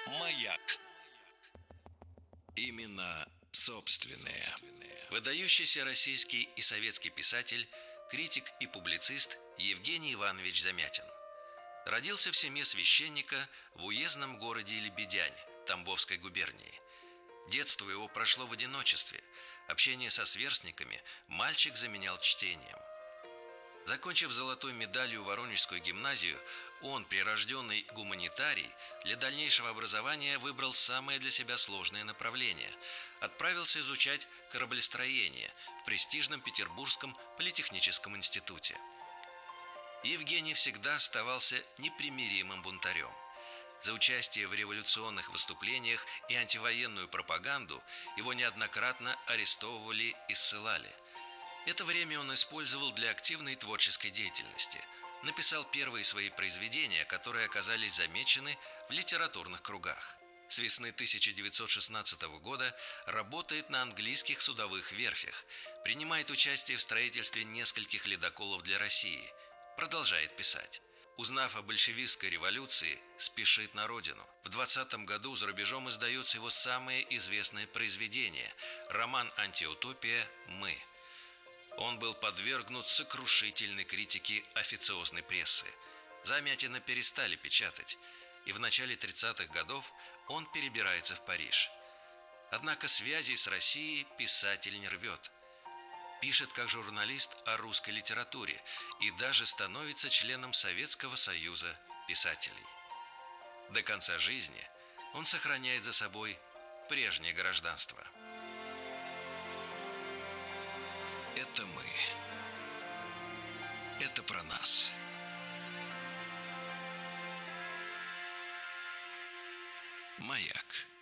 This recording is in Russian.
Маяк. Имена собственные. Выдающийся российский и советский писатель, критик и публицист Евгений Иванович Замятин. Родился в семье священника в уездном городе Лебедянь Тамбовской губернии. Детство его прошло в одиночестве. Общение со сверстниками мальчик заменял чтением. Закончив золотой медалью Воронежскую гимназию, он, прирожденный гуманитарий, для дальнейшего образования выбрал самое для себя сложное направление. Отправился изучать кораблестроение в престижном Петербургском политехническом институте. Евгений всегда оставался непримиримым бунтарем. За участие в революционных выступлениях и антивоенную пропаганду его неоднократно арестовывали и ссылали. Это время он использовал для активной творческой деятельности. Написал первые свои произведения, которые оказались замечены в литературных кругах. С весны 1916 года работает на английских судовых верфях, принимает участие в строительстве нескольких ледоколов для России, продолжает писать. Узнав о большевистской революции, спешит на родину. В 20-м году за рубежом издается его самое известное произведение – роман «Антиутопия. Мы». Он был подвергнут сокрушительной критике официозной прессы. Замятина перестали печатать, и в начале 30-х годов он перебирается в Париж. Однако связей с Россией писатель не рвет. Пишет как журналист о русской литературе и даже становится членом Советского союза писателей. До конца жизни он сохраняет за собой прежнее гражданство. Это мы. Это про нас. Маяк.